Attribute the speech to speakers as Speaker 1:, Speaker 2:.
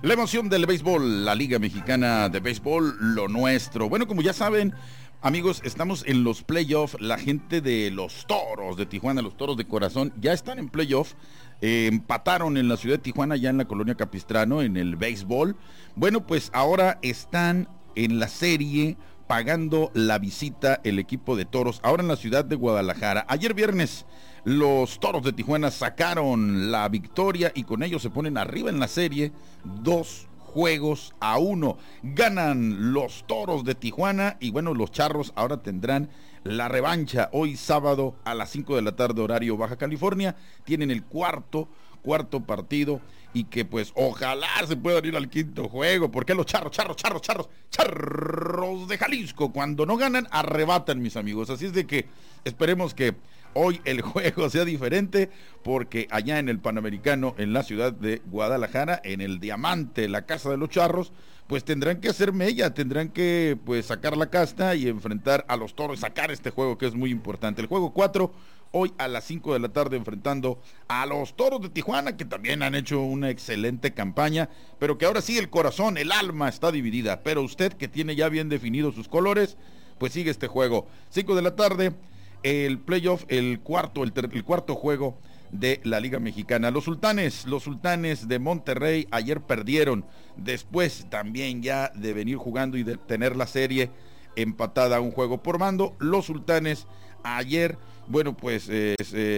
Speaker 1: La emoción del béisbol, la Liga Mexicana de Béisbol, lo nuestro. Bueno, como ya saben, amigos, estamos en los playoffs. La gente de los Toros de Tijuana, los Toros de Corazón, ya están en playoff. Empataron en la ciudad de Tijuana, ya en la colonia Capistrano, en el béisbol. Bueno, pues ahora están en la serie pagando la visita el equipo de Toros, ahora en la ciudad de Guadalajara. Ayer viernes los Toros de Tijuana sacaron la victoria y con ello se ponen arriba en la serie 2-1. Ganan los Toros de Tijuana y bueno, los Charros ahora tendrán la revancha hoy sábado a las 5 de la tarde horario Baja California. Tienen el cuarto partido y que pues ojalá se puedan ir al quinto juego, porque los charros de Jalisco cuando no ganan arrebatan, mis amigos. Así es de que esperemos que hoy el juego sea diferente, porque allá en el Panamericano, en la ciudad de Guadalajara, en el Diamante, la casa de los Charros, pues tendrán que hacer mella, tendrán que pues sacar la casta y enfrentar a los Toros, sacar este juego que es muy importante. El juego 4, hoy a las 5 de la tarde, enfrentando a los Toros de Tijuana, que también han hecho una excelente campaña, pero que ahora sí el corazón, el alma está dividida. Pero usted, que tiene ya bien definidos sus colores, pues sigue este juego. 5 de la tarde, el playoff, el cuarto juego de la Liga Mexicana. Los Sultanes de Monterrey ayer perdieron, después también ya de venir jugando y de tener la serie empatada, un juego por mando. Los Sultanes ayer, bueno, pues